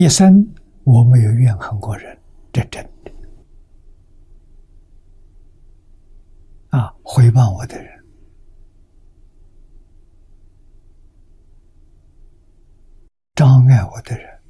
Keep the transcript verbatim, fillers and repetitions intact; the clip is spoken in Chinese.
一生我没有怨恨过人，这真的啊！回报我的人，障碍我的人，